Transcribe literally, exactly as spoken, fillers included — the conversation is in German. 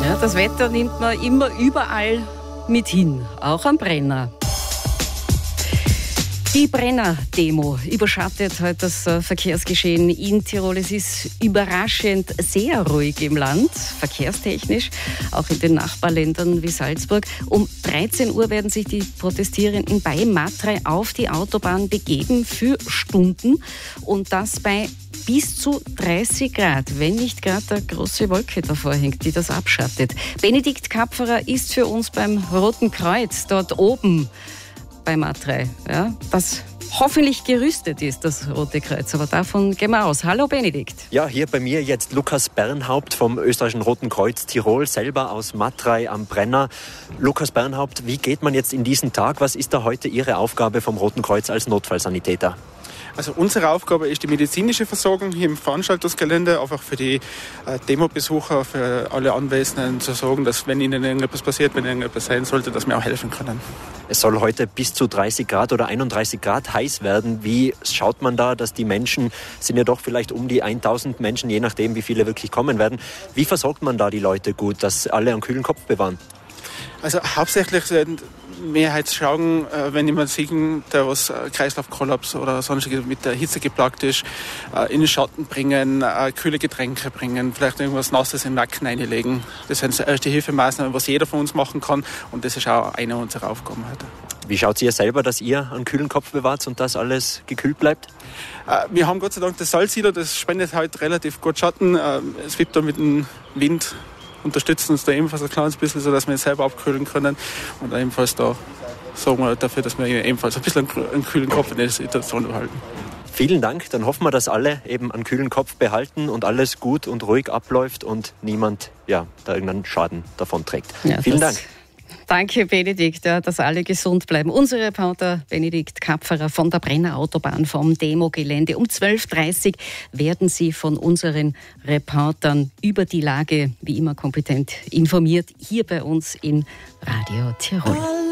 Ja, das Wetter nimmt man immer überall mit hin, auch am Brenner. Die Brenner-Demo überschattet heute das Verkehrsgeschehen in Tirol. Es ist überraschend sehr ruhig im Land, verkehrstechnisch, auch in den Nachbarländern wie Salzburg. Um dreizehn Uhr werden sich die Protestierenden bei Matrei auf die Autobahn begeben für Stunden und das bei bis zu dreißig Grad, wenn nicht gerade eine große Wolke davor hängt, die das abschattet. Benedikt Kapferer ist für uns beim Roten Kreuz dort oben bei Matrei, ja, das hoffentlich gerüstet ist, das Rote Kreuz. Aber davon gehen wir aus. Hallo Benedikt. Ja, hier bei mir jetzt Lukas Bernhaupt vom österreichischen Roten Kreuz Tirol, selber aus Matrei am Brenner. Lukas Bernhaupt, wie geht man jetzt in diesen Tag? Was ist da heute Ihre Aufgabe vom Roten Kreuz als Notfallsanitäter? Also unsere Aufgabe ist die medizinische Versorgung hier im Veranstaltungsgelände, einfach für die äh, Demobesucher, für alle Anwesenden zu sorgen, dass wenn ihnen irgendetwas passiert, wenn irgendetwas sein sollte, dass wir auch helfen können. Es soll heute bis zu dreißig Grad oder einunddreißig Grad heiß werden. Wie schaut man da, dass die Menschen, sind ja doch vielleicht um die tausend Menschen, je nachdem wie viele wirklich kommen werden. Wie versorgt man da die Leute gut, dass alle einen kühlen Kopf bewahren? Also hauptsächlich sind Mehrheit schauen, wenn jemand sieht, der was Kreislaufkollaps oder sonstiges mit der Hitze geplagt ist, in den Schatten bringen, kühle Getränke bringen, vielleicht irgendwas Nasses in den Nacken einlegen. Das sind erste Hilfemaßnahmen, was jeder von uns machen kann und das ist auch eine unserer Aufgaben heute. Wie schaut ihr selber, dass ihr einen kühlen Kopf bewahrt und dass alles gekühlt bleibt? Wir haben Gott sei Dank das Salzsieder, das spendet halt relativ gut Schatten. Es wird da mit dem Wind unterstützen uns da ebenfalls ein kleines bisschen, sodass wir uns selber abkühlen können und ebenfalls da sorgen wir dafür, dass wir ebenfalls ein bisschen einen kühlen Kopf in der Situation behalten. Vielen Dank, dann hoffen wir, dass alle eben einen kühlen Kopf behalten und alles gut und ruhig abläuft und niemand ja, da irgendeinen Schaden davon trägt. Ja, Vielen Dank. Danke, Benedikt, ja, dass alle gesund bleiben. Unser Reporter Benedikt Kapferer von der Brenner Autobahn vom Demo-Gelände. Um zwölf Uhr dreißig werden Sie von unseren Reportern über die Lage, wie immer kompetent informiert, hier bei uns in Radio Tirol.